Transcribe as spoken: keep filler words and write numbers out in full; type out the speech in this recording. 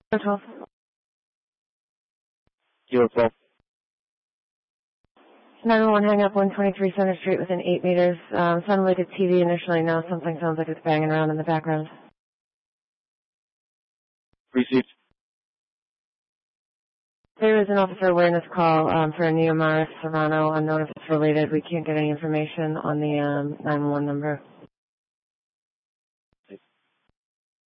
twelve. Zero twelve. nine one one hang up one twenty-three Center Street within eight meters. Um, sounded like a T V initially. Now something sounds like it's banging around in the background. Received. There is an officer awareness call um, for a Neomaris Serrano. Unknown if it's related. We can't get any information on the um, nine one one number.